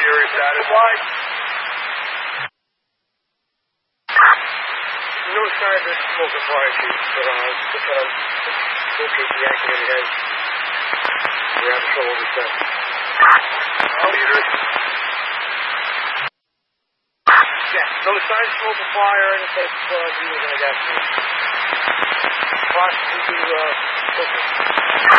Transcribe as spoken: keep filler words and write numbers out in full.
You're satisfied? No signs of smoke or fire, Chief, but uh, just uh, locate the accident again. We're having trouble with that. All leaders? Yeah, no signs of smoke or fire, and it says uh, he was in a gas station. Approximately, uh, focus.